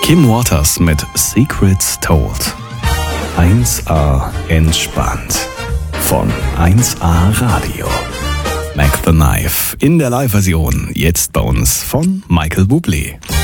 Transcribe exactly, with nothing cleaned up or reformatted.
Kim Waters mit Secrets Told. eins A entspannt. Von eins A Radio. Mac the Knife in der Live-Version. Jetzt bei uns von Michael Bublé.